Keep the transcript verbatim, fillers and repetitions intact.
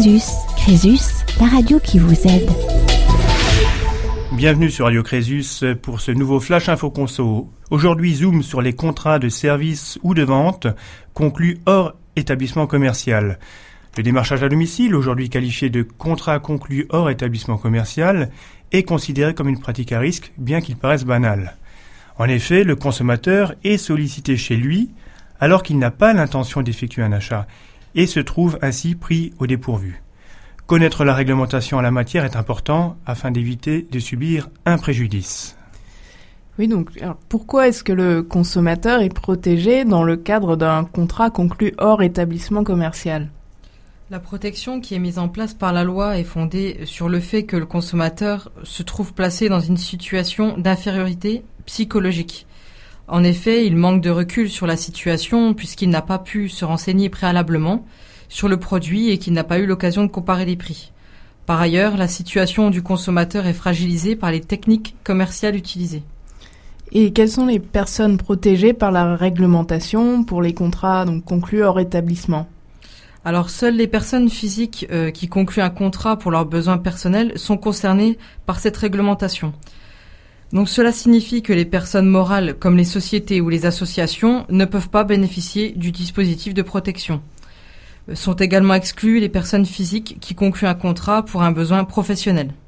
Crésus. Crésus, la radio qui vous aide. Bienvenue sur Radio Crésus pour ce nouveau Flash Info Conso. Aujourd'hui, zoom sur les contrats de service ou de vente conclus hors établissement commercial. Le démarchage à domicile, aujourd'hui qualifié de contrat conclu hors établissement commercial, est considéré comme une pratique à risque, bien qu'il paraisse banal. En effet, le consommateur est sollicité chez lui alors qu'il n'a pas l'intention d'effectuer un achat et se trouve ainsi pris au dépourvu. Connaître la réglementation en la matière est important afin d'éviter de subir un préjudice. Oui, donc alors pourquoi est-ce que le consommateur est protégé dans le cadre d'un contrat conclu hors établissement commercial ? La protection qui est mise en place par la loi est fondée sur le fait que le consommateur se trouve placé dans une situation d'infériorité psychologique. En effet, il manque de recul sur la situation puisqu'il n'a pas pu se renseigner préalablement sur le produit et qu'il n'a pas eu l'occasion de comparer les prix. Par ailleurs, la situation du consommateur est fragilisée par les techniques commerciales utilisées. Et quelles sont les personnes protégées par la réglementation pour les contrats donc conclus hors établissement ? Alors, seules les personnes physiques euh, qui concluent un contrat pour leurs besoins personnels sont concernées par cette réglementation. Donc, cela signifie que les personnes morales, comme les sociétés ou les associations, ne peuvent pas bénéficier du dispositif de protection. Sont également exclues les personnes physiques qui concluent un contrat pour un besoin professionnel.